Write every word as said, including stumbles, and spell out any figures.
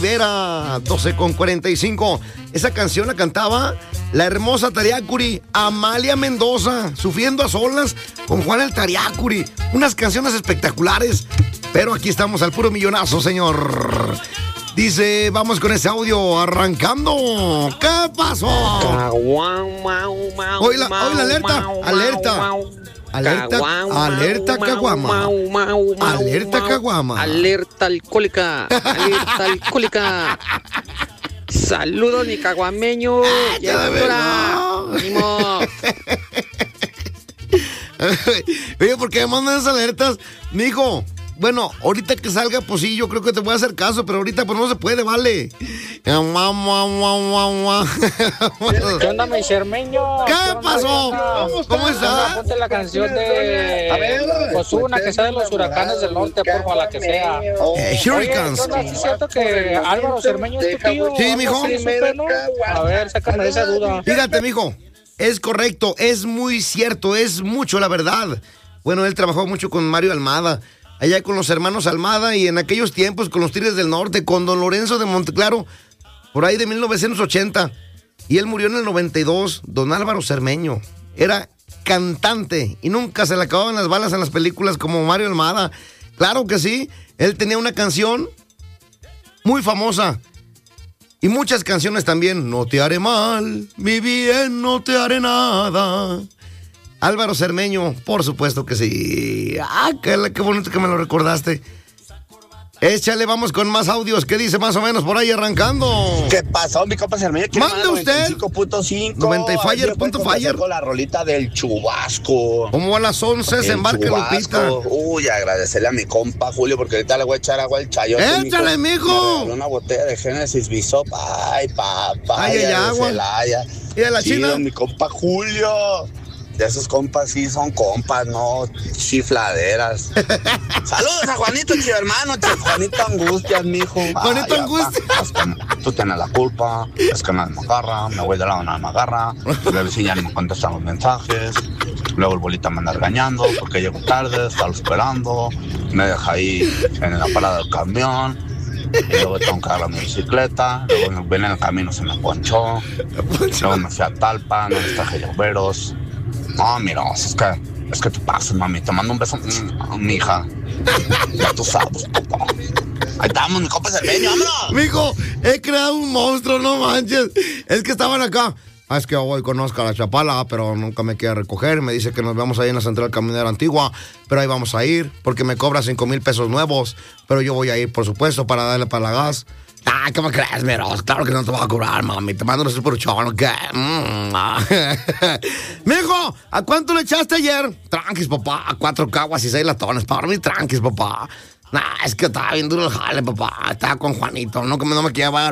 Vera, doce con cuarenta y cinco. Esa canción la cantaba la hermosa Tariacuri, Amalia Mendoza, Sufriendo a solas con Juan el Tariacuri. Unas canciones espectaculares, pero aquí estamos al puro millonazo, señor. Dice, vamos con ese audio arrancando. ¿Qué pasó? Hoy la, hoy la alerta, alerta. Alerta, alerta caguama. Alerta caguama. Alerta alcohólica. Alerta alcohólica. Saludos, mi caguameño. Ya, ánimo. Oye, ¿por qué me mandan esas alertas? Mijo, bueno, ahorita que salga, pues sí, yo creo que te voy a hacer caso, pero ahorita pues no se puede, vale. ¿Qué onda, mi Cermeño? ¿Qué pasó? ¿Cómo está? Ponte la canción de Ozuna, que sea de los huracanes del norte, porfa, la que sea. Eh, Hurricanes. Oye, ¿es cierto que Álvaro Cermeño es tu tío? Sí, mijo. Sí, supe, ¿no? A ver, sácame de esa duda. Fíjate, mijo, es correcto, es muy cierto, es mucho la verdad. Bueno, él trabajó mucho con Mario Almada, allá con los hermanos Almada, y en aquellos tiempos con los Tigres del Norte, con don Lorenzo de Monteclaro, por ahí de mil novecientos ochenta. Y él murió en el noventa y dos, don Álvaro Cermeño. Era cantante y nunca se le acababan las balas en las películas como Mario Almada. Claro que sí, él tenía una canción muy famosa. Y muchas canciones también. No te haré mal, mi bien, no te haré nada. Álvaro Cermeño, por supuesto que sí. Ah, qué, qué bonito que me lo recordaste. Échale, vamos con más audios. ¿Qué dice más o menos por ahí arrancando? ¿Qué pasó, mi compa Cermeño? Mande usted. noventa y cinco punto cinco. noventa y Fire, punto Fire. Con la rolita del Chubasco. Como a las once se embarca Lupita. Uy, agradecerle a mi compa Julio, porque ahorita le voy a echar agua al chayote. ¡Échale, mijo! Una botella de Genesis Bishop. Ay, papá. Ay, ay, agua. ¿Y de la China? Mi compa Julio. De esos compas sí son compas, no chifladeras. Saludos a Juanito, chido hermano, Juanito Angustias, mijo. Juanito Angustias. Es que tú tienes la culpa, es que nadie me agarra, me voy de lado, nadie me agarra. La vecina ni me contestan los mensajes. Luego el bolita me anda regañando porque llego tarde, está esperando. Me deja ahí en la parada del camión. Y luego tengo que agarrar mi bicicleta. Luego viene en el camino, se me ponchó. Luego me fui a Talpa, no les traje llaveros. No, mira, es que, es que te pasas, mami. Te mando un beso, mm, mi hija. Ya tú sabes, papá. Ahí estamos, mi compa Cermeño, vámonos. Mijo, he creado un monstruo, no manches. Es que estaban acá. Ah, es que hoy conozco a la Chapala, pero nunca me quiere recoger. Me dice que nos vemos ahí en la Central Camionera Antigua, pero ahí vamos a ir, porque me cobra cinco mil pesos nuevos. Pero yo voy a ir, por supuesto, para darle para la gas. Ah, ¿qué me crees, Meros? Claro que no te voy a cobrar, mami. Te mando un super chón, ¿qué? Mm. Mijo, ¿a cuánto le echaste ayer? Tranquis, papá. A cuatro caguas y seis latones. Para mí, tranquis, papá. Nah, es que estaba bien duro el jale, papá. Estaba con Juanito. No, que no me quiera